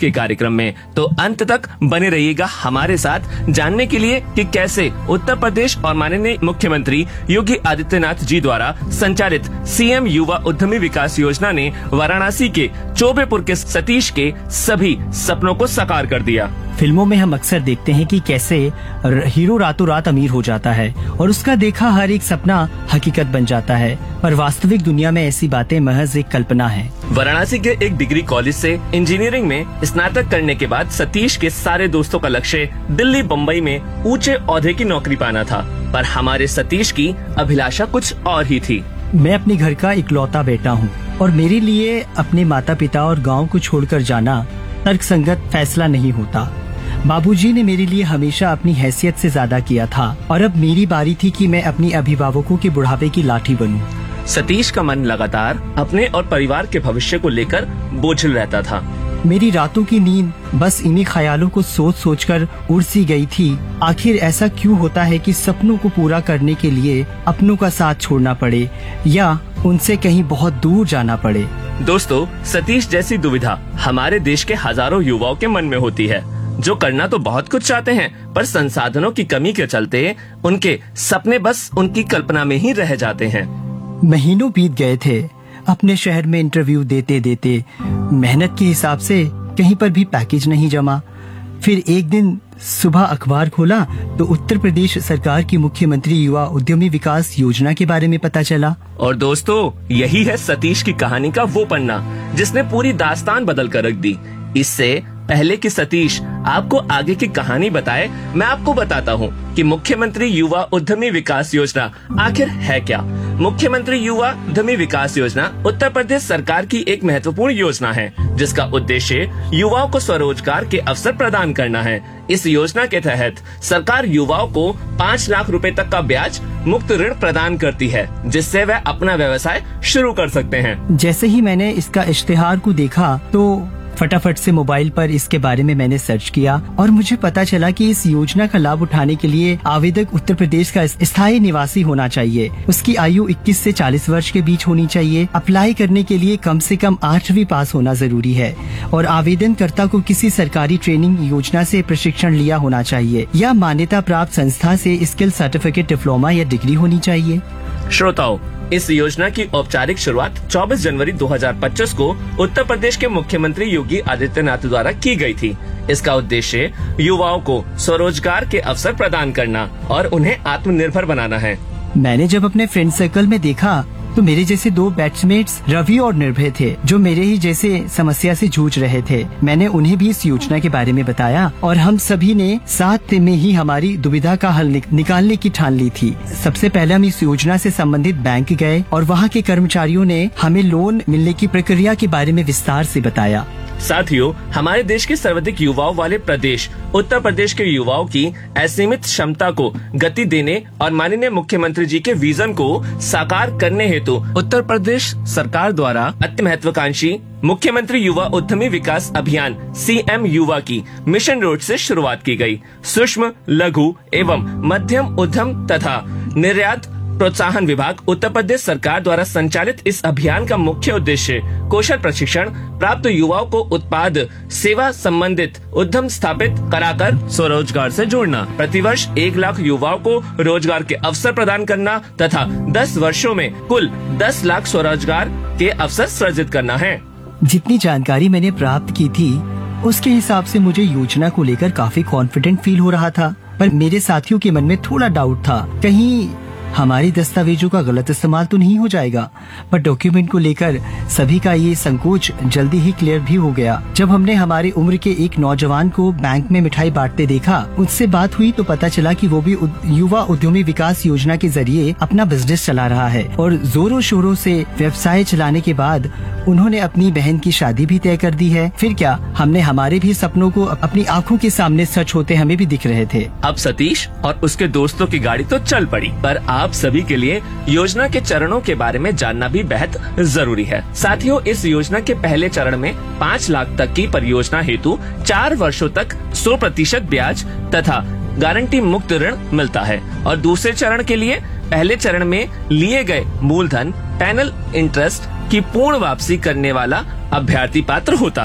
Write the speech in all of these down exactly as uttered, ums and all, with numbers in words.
के कार्यक्रम में। तो अंत तक बने रहिएगा हमारे साथ जानने के लिए कि कैसे उत्तर प्रदेश और माननीय मुख्यमंत्री योगी आदित्यनाथ जी द्वारा संचालित सीएम युवा उद्यमी विकास योजना ने वाराणसी के चौबेपुर के सतीश के सभी सपनों को साकार कर दिया। फिल्मों में हम अक्सर देखते हैं कि कैसे हीरो रातों रात अमीर हो जाता है और उसका देखा हर एक सपना हकीकत बन जाता है, पर वास्तविक दुनिया में ऐसी बातें महज एक कल्पना है। वाराणसी के एक डिग्री कॉलेज से इंजीनियरिंग में स्नातक करने के बाद सतीश के सारे दोस्तों का लक्ष्य दिल्ली बम्बई में ऊंचे ओहदे की नौकरी पाना था, पर हमारे सतीश की अभिलाषा कुछ और ही थी। मैं अपने घर का इकलौता बेटा हूँ और मेरे लिए अपने माता पिता और गाँव को छोड़कर जाना तर्कसंगत फैसला नहीं होता। बाबूजी ने मेरे लिए हमेशा अपनी हैसियत से ज्यादा किया था और अब मेरी बारी थी कि मैं अपनी अभिभावकों के बुढ़ापे की लाठी बनूं। सतीश का मन लगातार अपने और परिवार के भविष्य को लेकर बोझिल रहता था। मेरी रातों की नींद बस इन्हीं ख्यालों को सोच सोच कर उड़ सी गई थी। आखिर ऐसा क्यों होता है कि सपनों को पूरा करने के लिए अपनों का साथ छोड़ना पड़े या उनसे कहीं बहुत दूर जाना पड़े। दोस्तों, सतीश जैसी दुविधा हमारे देश के हजारों युवाओं के मन में होती है, जो करना तो बहुत कुछ चाहते हैं, पर संसाधनों की कमी के चलते उनके सपने बस उनकी कल्पना में ही रह जाते हैं। महीनों बीत गए थे अपने शहर में इंटरव्यू देते देते। मेहनत के हिसाब से कहीं पर भी पैकेज नहीं जमा। फिर एक दिन सुबह अखबार खोला तो उत्तर प्रदेश सरकार की मुख्यमंत्री युवा उद्यमी विकास योजना के बारे में पता चला। और दोस्तों, यही है सतीश की कहानी का वो पन्ना जिसने पूरी दास्तान बदल कर रख दी। इससे पहले कि सतीश आपको आगे की कहानी बताए, मैं आपको बताता हूँ कि मुख्यमंत्री युवा उद्यमी विकास योजना आखिर है क्या। मुख्यमंत्री युवा उद्यमी विकास योजना उत्तर प्रदेश सरकार की एक महत्वपूर्ण योजना है, जिसका उद्देश्य युवाओं को स्वरोजगार के अवसर प्रदान करना है। इस योजना के तहत सरकार युवाओं को पाँच लाख रुपए तक का ब्याज मुक्त ऋण प्रदान करती है, जिससे वह अपना व्यवसाय शुरू कर सकते हैं। जैसे ही मैंने इसका इश्तिहार को देखा तो फटाफट से मोबाइल पर इसके बारे में मैंने सर्च किया और मुझे पता चला कि इस योजना का लाभ उठाने के लिए आवेदक उत्तर प्रदेश का स्थायी निवासी होना चाहिए। उसकी आयु इक्कीस से चालीस वर्ष के बीच होनी चाहिए। अप्लाई करने के लिए कम से कम आठवीं पास होना जरूरी है और आवेदनकर्ता को किसी सरकारी ट्रेनिंग योजना से प्रशिक्षण लिया होना चाहिए या मान्यता प्राप्त संस्था से स्किल सर्टिफिकेट, डिप्लोमा या डिग्री होनी चाहिए। श्रोताओं, इस योजना की औपचारिक शुरुआत चौबीस जनवरी दो हज़ार पच्चीस को उत्तर प्रदेश के मुख्यमंत्री योगी आदित्यनाथ द्वारा की गई थी। इसका उद्देश्य युवाओं को स्वरोजगार के अवसर प्रदान करना और उन्हें आत्मनिर्भर बनाना है। मैंने जब अपने फ्रेंड सर्कल में देखा तो मेरे जैसे दो बैचमेट्स रवि और निर्भय थे, जो मेरे ही जैसे समस्या से जूझ रहे थे। मैंने उन्हें भी इस योजना के बारे में बताया और हम सभी ने साथ में ही हमारी दुविधा का हल निकालने की ठान ली थी। सबसे पहले हम इस योजना से संबंधित बैंक गए और वहाँ के कर्मचारियों ने हमें लोन मिलने की प्रक्रिया के बारे में विस्तार से बताया। साथियों, हमारे देश के सर्वाधिक युवाओं वाले प्रदेश उत्तर प्रदेश के युवाओं की असीमित क्षमता को गति देने और माननीय मुख्यमंत्री जी के विजन को साकार करने हेतु उत्तर प्रदेश सरकार द्वारा अति महत्वाकांक्षी मुख्यमंत्री युवा उद्यमी विकास अभियान सीएम युवा की मिशन रोड से शुरुआत की गई। सूक्ष्म, लघु एवं मध्यम उद्यम तथा निर्यात प्रोत्साहन विभाग उत्तर प्रदेश सरकार द्वारा संचालित इस अभियान का मुख्य उद्देश्य कौशल प्रशिक्षण प्राप्त युवाओं को उत्पाद सेवा संबंधित उद्यम स्थापित कराकर स्वरोजगार से जोड़ना, प्रतिवर्ष एक लाख युवाओं को रोजगार के अवसर प्रदान करना तथा दस वर्षों में कुल दस लाख स्वरोजगार के अवसर सृजित करना है। जितनी जानकारी मैंने प्राप्त की थी उसके हिसाब से मुझे योजना को लेकर काफी कॉन्फिडेंट फील हो रहा था, पर मेरे साथियों के मन में थोड़ा डाउट था, कहीं हमारी दस्तावेजों का गलत इस्तेमाल तो नहीं हो जाएगा। पर डॉक्यूमेंट को लेकर सभी का ये संकोच जल्दी ही क्लियर भी हो गया। जब हमने हमारी उम्र के एक नौजवान को बैंक में मिठाई बांटते देखा, उससे बात हुई तो पता चला कि वो भी युवा उद्यमी विकास योजना के जरिए अपना बिजनेस चला रहा है और जोरों शोरों से व्यवसाय चलाने के बाद उन्होंने अपनी बहन की शादी भी तय कर दी है। फिर क्या, हमने हमारे भी सपनों को अपनी आंखों के सामने सच होते हमें भी दिख रहे थे। अब सतीश और उसके दोस्तों की गाड़ी तो चल पड़ी, पर आप सभी के लिए योजना के चरणों के बारे में जानना भी बेहद जरूरी है। साथियों, इस योजना के पहले चरण में पाँच लाख तक की परियोजना हेतु चार वर्षों तक सौ प्रतिशत ब्याज तथा गारंटी मुक्त ऋण मिलता है और दूसरे चरण के लिए पहले चरण में लिए गए मूलधन पैनल इंटरेस्ट की पूर्ण वापसी करने वाला अभ्यर्थी पात्र होता है।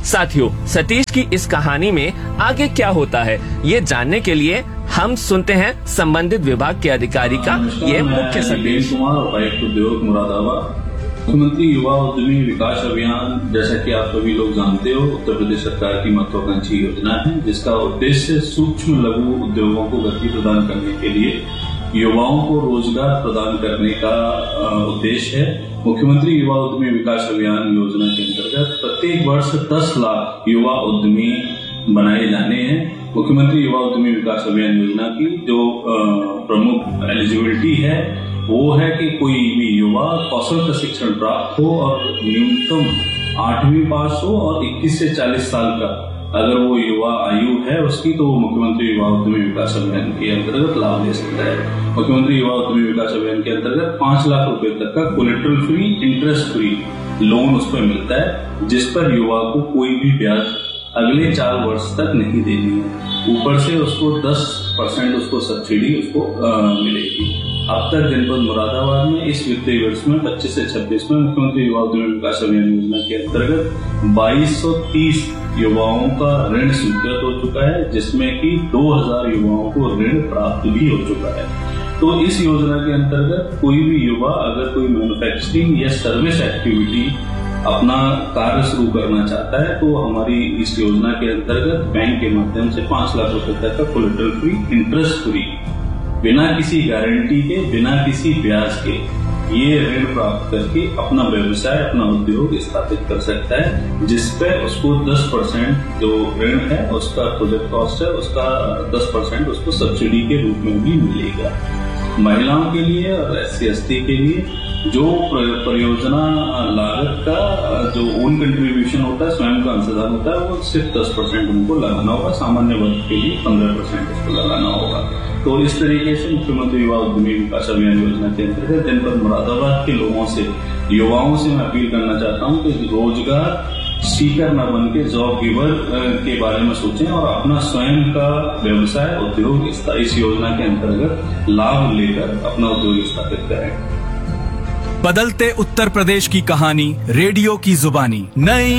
साथियों, सतीश की इस कहानी में आगे क्या होता है, ये जानने के लिए हम सुनते हैं संबंधित विभाग के अधिकारी का ये मुख्य संदेश। कुमार, उपायुक्त उद्योग मुरादाबाद। मुख्यमंत्री युवा उद्यमी विकास अभियान, जैसा कि आप सभी लोग जानते हो, उत्तर प्रदेश सरकार की महत्वाकांक्षी योजना है, जिसका उद्देश्य सूक्ष्म लघु उद्योगों को गति प्रदान करने के लिए युवाओं को रोजगार प्रदान करने का उद्देश्य है। मुख्यमंत्री युवा उद्यमी विकास अभियान योजना के अंतर्गत प्रत्येक वर्ष दस लाख युवा उद्यमी बनाए जाने हैं। मुख्यमंत्री युवा उद्यमी विकास अभियान योजना की जो प्रमुख एलिजिबिलिटी है वो है कि कोई भी युवा कौशल प्रशिक्षण प्राप्त हो और न्यूनतम आठवीं पास हो और इक्कीस से चालीस साल का अगर वो युवा आयु है उसकी, तो वो मुख्यमंत्री युवा उद्यमी विकास अभियान के अंतर्गत लाभ ले सकता है। मुख्यमंत्री युवा उद्यमी विकास अभियान के अंतर्गत पांच लाख रुपए तक का collateral free, interest free loan उस पर मिलता है, जिस पर युवा को कोई भी ब्याज अगले चार वर्ष तक नहीं देनी है। ऊपर से उसको दस परसेंट उसको सब्सिडी उसको आ, मिलेगी। अब तक जनपद मुरादाबाद में इस वित्तीय वर्ष में पच्चीस से छब्बीस में मुख्यमंत्री युवा उद्यमी विकास अभियान योजना के अंतर्गत बाईस सौ तीस युवाओं का ऋण स्वीकृत हो चुका है, जिसमें कि दो हज़ार युवाओं को ऋण प्राप्त भी हो चुका है। तो इस योजना के अंतर्गत कोई भी युवा अगर कोई मैन्युफैक्चरिंग या सर्विस एक्टिविटी अपना कार्य शुरू करना चाहता है तो हमारी इस योजना के अंतर्गत बैंक के माध्यम से पांच लाख रुपए तक का कोलेटरल फ्री, इंटरेस्ट फ्री, बिना किसी गारंटी के, बिना किसी ब्याज के ये ऋण प्राप्त करके अपना व्यवसाय, अपना उद्योग स्थापित कर सकता है, जिसपे उसको दस परसेंट जो ऋण है उसका प्रोजेक्ट कॉस्ट है उसका दस परसेंट उसको सब्सिडी के रूप में भी मिलेगा। महिलाओं के लिए और एस सी एस टी के लिए जो परियोजना लागत का जो ओन कंट्रीब्यूशन होता है, स्वयं का अंशदान होता है, वो सिर्फ दस परसेंट उनको लगाना होगा। सामान्य वर्ग के लिए पंद्रह परसेंट उसको लगाना होगा। तो इस तरीके से मुख्यमंत्री युवा उद्यमी विकास अभियान योजना के अंतर्गत जनपद मुरादाबाद के लोगों से, युवाओं से मैं अपील करना चाहता हूँ कि रोजगार सीकर न बन के जॉब गिवर के बारे में सोचें और अपना स्वयं का व्यवसाय, उद्योग इस योजना के अंतर्गत लाभ लेकर अपना उद्योग स्थापित करें। बदलते उत्तर प्रदेश की कहानी रेडियो की जुबानी। नई